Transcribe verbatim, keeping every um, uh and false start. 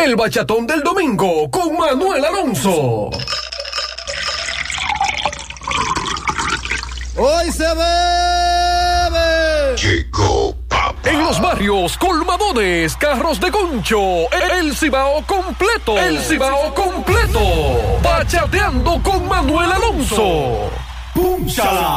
El bachatón del domingo con Manuel Alonso. Hoy se bebe. Chico Papá. En los barrios, colmadones, carros de concho, el Cibao completo. El Cibao completo. Bachateando con Manuel Alonso. ¡Púnchala!